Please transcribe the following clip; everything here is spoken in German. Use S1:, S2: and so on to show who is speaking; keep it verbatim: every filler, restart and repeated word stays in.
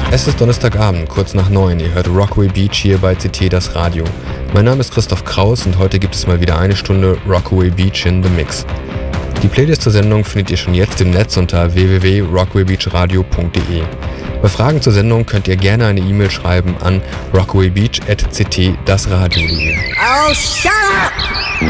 S1: Es ist Donnerstagabend, kurz nach neun. Ihr hört Rockaway Beach hier bei C T das Radio. Mein Name ist Christoph Kraus und heute gibt es mal wieder eine Stunde Rockaway Beach in the Mix. Die Playlist zur Sendung findet ihr schon jetzt im Netz unter w w w punkt rockaway beach radio punkt d e. Bei Fragen zur Sendung könnt ihr gerne eine E-Mail schreiben an rockawaybeach at c t das radio punkt d e.
S2: Oh, shut up!